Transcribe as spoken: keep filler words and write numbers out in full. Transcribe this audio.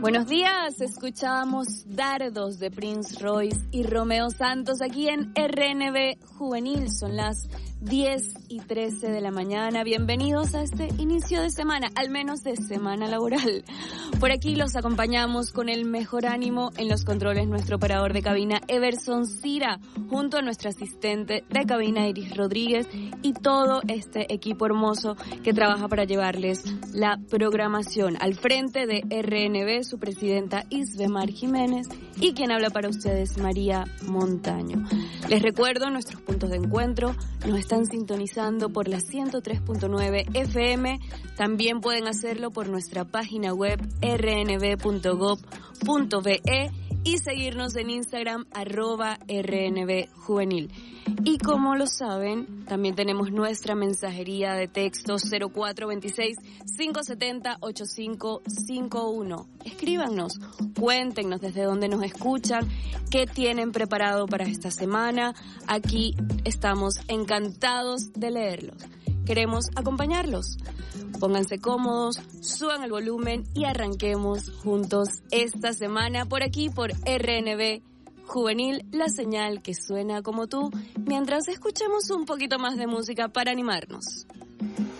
Buenos días, escuchábamos Dardos de Prince Royce y Romeo Santos aquí en R N B Juvenil. Son las diez y trece de la mañana. Bienvenidos a este inicio de semana, al menos de semana laboral. Por aquí los acompañamos con el mejor ánimo en los controles nuestro operador de cabina Everson Cira, junto a nuestra asistente de cabina Iris Rodríguez y todo este equipo hermoso que trabaja para llevarles la programación. Al frente de R N B, su presidenta Isbemar Jiménez, y quien habla para ustedes, María Montaño. Les recuerdo nuestros puntos de encuentro. Nos están sintonizando por la ciento tres punto nueve F M. También pueden hacerlo por nuestra página web r n b punto gob punto be y seguirnos en Instagram arroba R N B Juvenil. Y como lo saben, también tenemos nuestra mensajería de texto cero cuatro dos seis, cinco siete cero, ocho cinco cinco uno. Escríbanos, cuéntenos desde dónde nos escuchan, qué tienen preparado para esta semana. Aquí estamos encantados de leerlos. Queremos acompañarlos. Pónganse cómodos, suban el volumen y arranquemos juntos esta semana por aquí, por R N B Juvenil, la señal que suena como tú, mientras escuchamos un poquito más de música para animarnos.